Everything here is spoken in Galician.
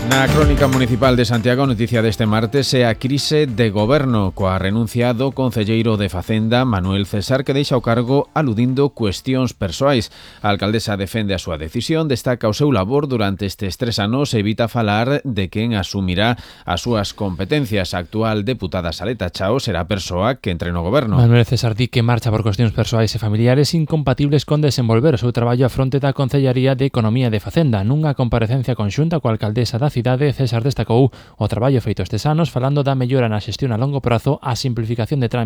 Na crónica municipal de Santiago, noticia deste martes é a crise de goberno coa renuncia do concelleiro de Facenda, Manuel César, que deixa o cargo aludindo cuestións persoais. A alcaldesa defende a súa decisión, destaca o seu labor durante estes 3 anos e evita falar de quen asumirá as súas competencias. A actual deputada Saleta Chao será a persoa que entre no goberno. Manuel César di que marcha por cuestións persoais e familiares incompatibles con desenvolver o seu traballo a fronte da Concellaría de Economía de Facenda. Nunha comparecencia conxunta coa alcaldesa da cidade, César destacou o traballo feito estes anos falando da mellora na xestión a longo prazo, a simplificación de trámites